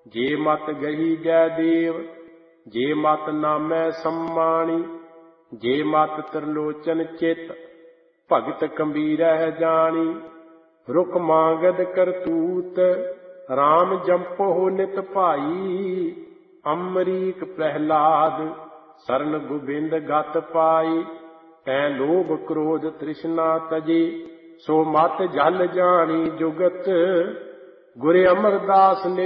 ਜੇ ਮਤ ਗਹੀ ਜੈ ਦੇਵ, ਜੇ ਮਤ ਨਾਮੈ ਸੰਮਾਣੀ, ਜੇ ਮਤ ਤ੍ਰਿਲੋਚਨ ਚਿਤ, ਭਗਤ ਕਬੀਰਹਿ ਜਾਣੀ। ਰੁਕ ਮਾਂਗਦ ਕਰਤੂਤ, ਰਾਮ ਜੰਪਹੁ ਨਿਤ ਭਾਈ, ਅੰਮਰੀਕ ਪ੍ਰਹਿਲਾਦ, ਸਰਨ ਗੋਬਿੰਦ ਗਤ ਪਾਈ। ਤੈਂ ਲੋਭ ਕ੍ਰੋਧ ਤ੍ਰਿਸ਼ਨਾ ਤਜੇ, ਸੋ ਮਤ ਜਲ ਜਾਣੀ ਜੁਗਤ, ਗੁਰ ਅਮਰਦਾਸ ਨੇ